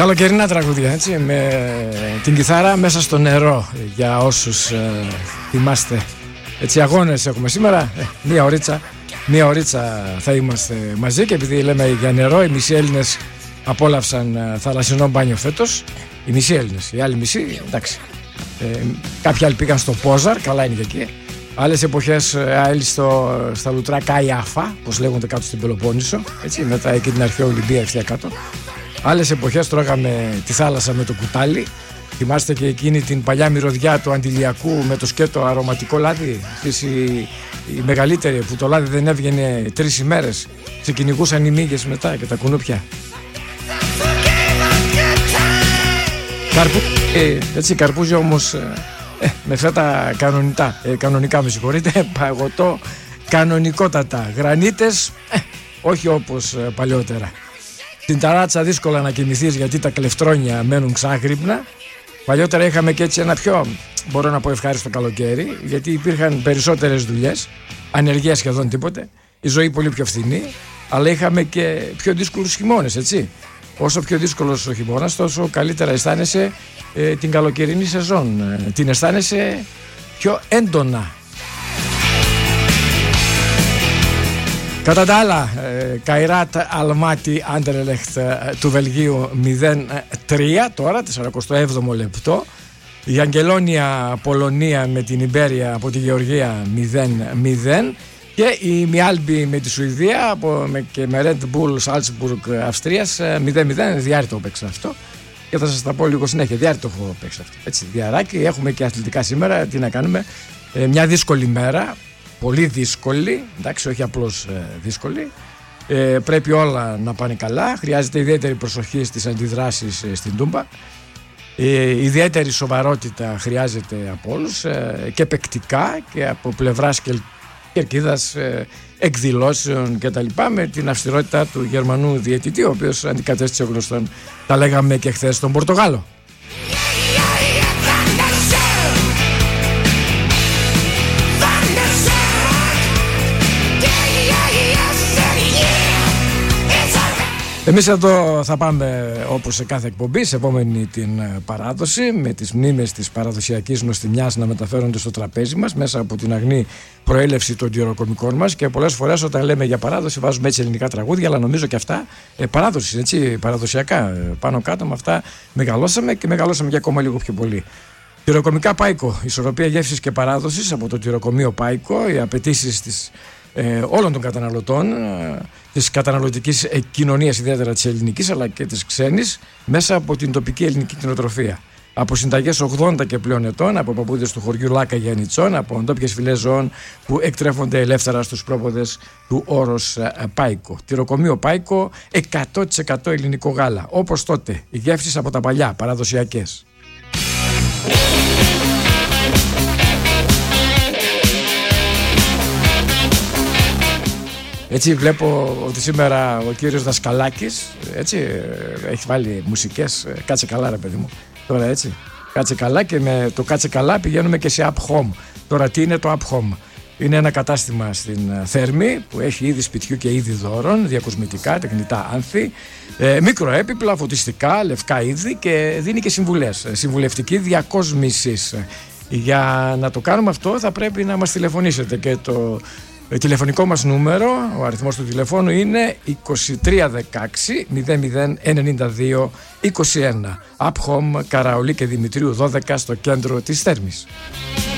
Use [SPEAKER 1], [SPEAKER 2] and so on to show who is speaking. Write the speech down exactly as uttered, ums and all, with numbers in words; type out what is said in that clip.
[SPEAKER 1] Καλοκαιρινά τραγούδια, έτσι, με την κιθάρα μέσα στο νερό, για όσους ε, θυμάστε. Έτσι, αγώνες έχουμε σήμερα, ε, μία ωρίτσα, μία ωρίτσα θα είμαστε μαζί, και επειδή λέμε για νερό, οι μισοί Έλληνες απόλαυσαν ε, θαλασσινό μπάνιο φέτος. Οι μισοί Έλληνες, οι άλλοι μισοί, εντάξει. Ε, κάποιοι άλλοι πήγαν στο Πόζαρ, καλά είναι και εκεί. Άλλες εποχές άλλοι στο, στα λουτρά Καϊάφα, όπως λέγονται κάτω στην Πελοπόννησο, έτσι, μετά εκεί την αρχαία Ολυμπία ευθεία κάτω. Άλλες εποχές τρώγαμε τη θάλασσα με το κουτάλι. Θυμάστε και εκείνη την παλιά μυρωδιά του Αντιλιακού με το σκέτο αρωματικό λάδι. Αυτές οι, οι μεγαλύτεροι που το λάδι δεν έβγαινε τρεις ημέρες. Σε κυνηγούσαν οι μύγες μετά και τα κουνούπια. Καρπού, ε, έτσι, καρπούζι όμως ε, με φέτα κανονικά, ε, κανονικά με συγχωρείτε, παγωτό κανονικότατα. Γρανίτες, ε, όχι όπως ε, παλιότερα. Στην ταράτσα δύσκολα να κοιμηθείς γιατί τα κλεφτρόνια μένουν ξάγρυπνα. Παλιότερα είχαμε και έτσι ένα πιο, μπορώ να πω, ευχάριστο καλοκαίρι, γιατί υπήρχαν περισσότερες δουλειές, ανεργία σχεδόν τίποτε, η ζωή πολύ πιο φθηνή, αλλά είχαμε και πιο δύσκολους χειμώνες, έτσι. Όσο πιο δύσκολος ο χειμώνας, τόσο καλύτερα αισθάνεσαι ε, την καλοκαιρινή σεζόν. Ε, την αισθάνεσαι πιο έντονα. Κατά τα άλλα, Καϊράτ Αλμάτι Άντερλεχτ του Βελγίου μηδέν τρία τώρα, σαράντα επτά λεπτό. Η Αγγελόνια Πολωνία με την Ιμπέρια από τη Γεωργία μηδέν μηδέν. Και η Μιάλμπι με τη Σουηδία από, με, και με Red Bull Salzburg Αυστρίας μηδέν μηδέν. Διάρρητο παίξα αυτό. Και θα σας τα πω λίγο συνέχεια. Διάρρητο έχω παίξει αυτό. Έτσι, διαράκι. Έχουμε και αθλητικά σήμερα. Τι να κάνουμε. Ε, μια δύσκολη μέρα. Πολύ δύσκολη, εντάξει, όχι απλώς ε, δύσκολη. Ε, πρέπει όλα να πάνε καλά. Χρειάζεται ιδιαίτερη προσοχή στις αντιδράσεις ε, στην Τούμπα. Ε, ιδιαίτερη σοβαρότητα χρειάζεται από όλους, ε, και παικτικά και από πλευράς κερκίδας, ε, εκδηλώσεων κτλ. Με την αυστηρότητα του Γερμανού διαιτητή, ο οποίος αντικατέστησε γνωστόν, τα λέγαμε και χθες, τον Πορτογάλο. Εμείς εδώ θα πάμε όπως σε κάθε εκπομπή, σε επόμενη την παράδοση, με τις μνήμες της παραδοσιακής νοστιμιάς να μεταφέρονται στο τραπέζι μας μέσα από την αγνή προέλευση των γεροκομικών μας, και πολλές φορές όταν λέμε για παράδοση βάζουμε έτσι ελληνικά τραγούδια, αλλά νομίζω και αυτά ε, παράδοση, έτσι, παραδοσιακά, ε, πάνω κάτω με αυτά μεγαλώσαμε και μεγαλώσαμε και ακόμα λίγο πιο πολύ. Τυροκομικά Πάικο, ισορροπία γεύσης και παράδοσης από το τυροκομείο Πάικο, οι απαιτήσεις της Ε, όλων των καταναλωτών, ε, της καταναλωτικής ε, κοινωνίας, ιδιαίτερα της ελληνικής αλλά και της ξένης, μέσα από την τοπική ελληνική κτηνοτροφία. Από συνταγές ογδόντα και πλέον ετών, από παππούδες του χωριού Λάκα Γιαννιτσών, από ντόπιες φυλές ζώων που εκτρέφονται ελεύθερα στους πρόποδες του όρος ε, Πάικο. Τυροκομείο Πάικο, εκατό τοις εκατό ελληνικό γάλα. Όπως τότε, οι γεύσεις από τα παλιά, παραδοσιακές. Έτσι βλέπω ότι σήμερα ο κύριος Δασκαλάκης, έτσι, έχει βάλει μουσικές. Κάτσε καλά ρε παιδί μου. Τώρα έτσι, κάτσε καλά, και με το κάτσε καλά πηγαίνουμε και σε Up Home. Τώρα τι είναι το Up Home? Είναι ένα κατάστημα στην Θέρμη που έχει είδη σπιτιού και είδη δώρων, διακοσμητικά, τεχνητά άνθη, ε, μικροέπιπλα, φωτιστικά, λευκά είδη, και δίνει και συμβουλές. Συμβουλευτική διακόσμησης. Για να το κάνουμε αυτό θα πρέπει να μας τηλεφωνήσετε, και το τηλεφωνικό μας νούμερο, ο αριθμός του τηλεφώνου είναι είκοσι τρία δεκαέξι μηδέν μηδέν ενενήντα δύο είκοσι ένα. Up Home, Καραολί και Δημητρίου δώδεκα, στο κέντρο της Θέρμης.